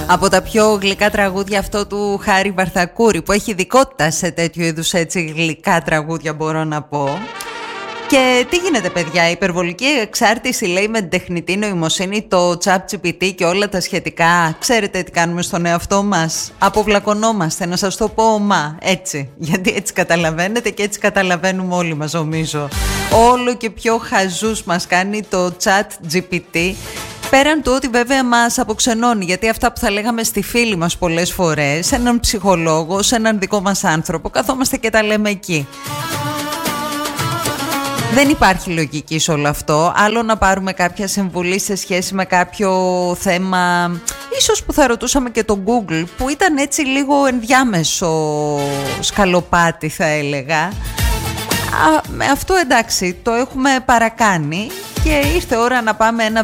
Από τα πιο γλυκά τραγούδια αυτό του Χάρη Βαρθακούρη, που έχει ειδικότητα σε τέτοιου είδους έτσι γλυκά τραγούδια, μπορώ να πω. Και τι γίνεται, παιδιά, η υπερβολική εξάρτηση, λέει, με την τεχνητή νοημοσύνη, το ChatGPT και όλα τα σχετικά. Ξέρετε τι κάνουμε στον εαυτό μας? Αποβλακωνόμαστε, να σας το πω έτσι. Γιατί έτσι καταλαβαίνετε και έτσι καταλαβαίνουμε όλοι μας, νομίζω. Όλο και πιο χαζούς μας κάνει το ChatGPT. Πέραν του ότι βέβαια μας αποξενώνει, γιατί αυτά που θα λέγαμε στη φίλη μας πολλές φορές, σε έναν ψυχολόγο, σε έναν δικό μας άνθρωπο, καθόμαστε και τα λέμε εκεί. Δεν υπάρχει λογική σε όλο αυτό. Άλλο να πάρουμε κάποια συμβουλή σε σχέση με κάποιο θέμα, ίσως που θα ρωτούσαμε και το Google, που ήταν έτσι λίγο ενδιάμεσο σκαλοπάτι, θα έλεγα. Με αυτό εντάξει, το έχουμε παρακάνει και ήρθε ώρα να πάμε ένα